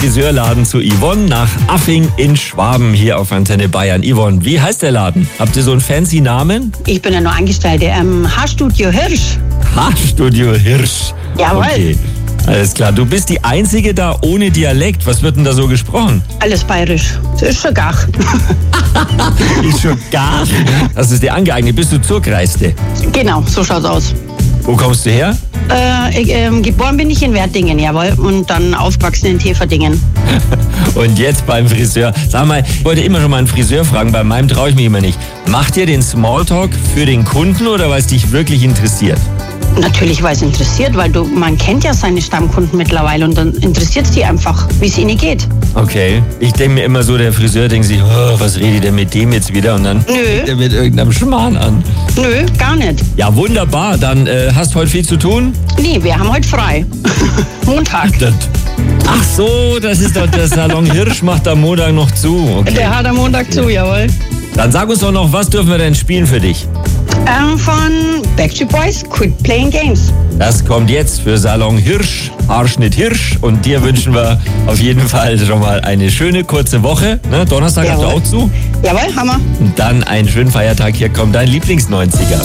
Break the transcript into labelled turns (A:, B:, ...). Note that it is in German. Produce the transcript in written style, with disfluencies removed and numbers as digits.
A: Friseurladen zu Yvonne nach Affing in Schwaben hier auf Antenne Bayern. Yvonne, wie heißt der Laden? Habt ihr so einen fancy Namen?
B: Ich bin ja noch Angestellte. Haarstudio Hirsch.
A: Haarstudio Hirsch.
B: Jawohl.
A: Okay. Alles klar. Du bist die Einzige da ohne Dialekt. Was wird denn da so gesprochen?
B: Alles bayerisch. Das ist schon gar.
A: Ist schon gar. Das ist dir angeeignet. Bist du Zurkreiste?
B: Genau, so schaut's aus.
A: Wo kommst du her?
B: Geboren bin ich in Wertingen, jawohl. Und dann aufgewachsen in Teverdingen.
A: Und jetzt beim Friseur. Sag mal, ich wollte immer schon mal einen Friseur fragen. Bei meinem traue ich mich immer nicht. Macht ihr den Smalltalk für den Kunden oder weil es dich wirklich interessiert?
B: Natürlich, weil es interessiert, weil man kennt ja seine Stammkunden mittlerweile und dann interessiert es die einfach, wie es ihnen geht.
A: Okay. Ich denke mir immer so, der Friseur denkt sich, oh, was redet der mit dem jetzt wieder? Und dann fängt er mit irgendeinem Schmarrn an.
B: Nö, gar nicht.
A: Ja, wunderbar. Dann hast du heute viel zu tun?
B: Nee, wir haben heute frei. Montag.
A: Ach so, das ist doch der Salon Hirsch, macht am Montag noch zu. Okay.
B: Der hat am Montag zu, jawohl.
A: Dann sag uns doch noch, was dürfen wir denn spielen für dich?
B: Von Backstreet Boys, Quit Playing Games.
A: Das kommt jetzt für Salon Hirsch, Haarschnitt Hirsch. Und dir wünschen wir auf jeden Fall schon mal eine schöne kurze Woche. Ne? Donnerstag habt ihr auch zu.
B: Jawohl, Hammer.
A: Und dann einen schönen Feiertag. Hier kommt dein Lieblings-90er.